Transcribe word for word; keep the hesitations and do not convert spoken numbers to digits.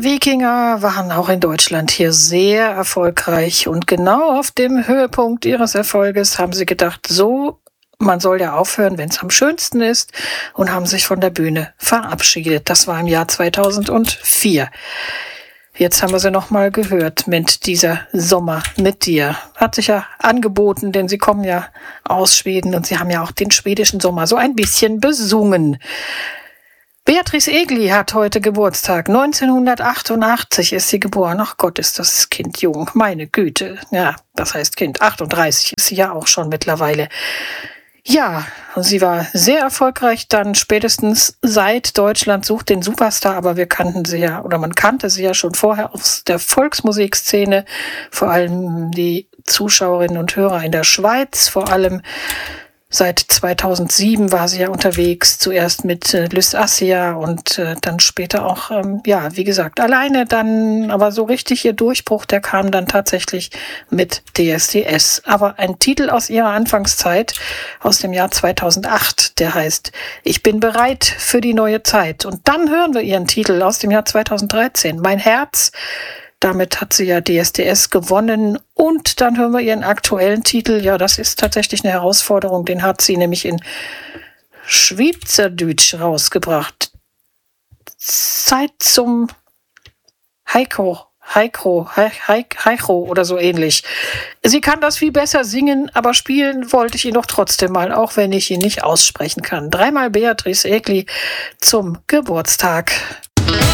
Die Wikinger waren auch in Deutschland hier sehr erfolgreich und genau auf dem Höhepunkt ihres Erfolges haben sie gedacht, so, man soll ja aufhören, wenn es am schönsten ist, und haben sich von der Bühne verabschiedet. Das war im Jahr zweitausendvier. Jetzt haben wir sie nochmal gehört mit dieser Sommer mit dir. Hat sich ja angeboten, denn sie kommen ja aus Schweden und sie haben ja auch den schwedischen Sommer so ein bisschen besungen. Beatrice Egli hat heute Geburtstag. neunzehnhundertachtundachtzig ist sie geboren. Ach Gott, ist das Kind jung. Meine Güte. Ja, das heißt Kind. achtunddreißig ist sie ja auch schon mittlerweile. Ja, sie war sehr erfolgreich dann spätestens seit Deutschland sucht den Superstar, aber wir kannten sie ja, oder man kannte sie ja schon vorher aus der Volksmusikszene, vor allem die Zuschauerinnen und Hörer in der Schweiz, vor allem seit zweitausendsieben war sie ja unterwegs, zuerst mit äh, Lys Assia und äh, dann später auch, ähm, ja, wie gesagt, alleine dann, aber so richtig ihr Durchbruch, der kam dann tatsächlich mit D S D S. Aber ein Titel aus ihrer Anfangszeit, aus dem Jahr zweitausendacht, der heißt Ich bin bereit für die neue Zeit. Und dann hören wir ihren Titel aus dem Jahr zweitausenddreizehn, Mein Herz. Damit hat sie ja D S D S gewonnen und dann hören wir ihren aktuellen Titel. Ja, das ist tatsächlich eine Herausforderung. Den hat sie nämlich in Schweizerdeutsch rausgebracht. Zeit zum Heiko, Heiko, Heiko oder so ähnlich. Sie kann das viel besser singen, aber spielen wollte ich ihn doch trotzdem mal, auch wenn ich ihn nicht aussprechen kann. Dreimal Beatrice Egli zum Geburtstag.